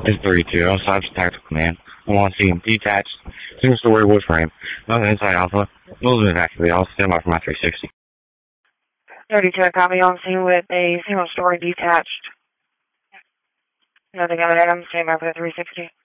It's 32. Also, I have tactical command. I want to see him detached. Single story wood frame. Nothing inside Alpha. Movement activate. I'll stand by for my 360. 32, copy on scene with a single story detached. Nothing on it. I'm standing by for the 360.